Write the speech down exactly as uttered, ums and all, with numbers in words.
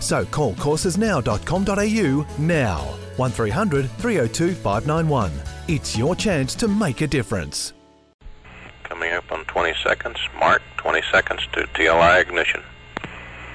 So call coursers now dot com dot a u now. one three hundred three oh two five nine one. It's your chance to make a difference. Coming up on twenty seconds. Mark, twenty seconds to T L I ignition.